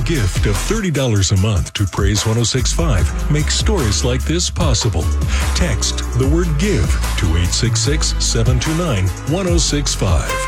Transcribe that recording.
gift of $30 a month to Praise 106.5 makes stories like this possible. Text the word GIVE to 866-729-1065.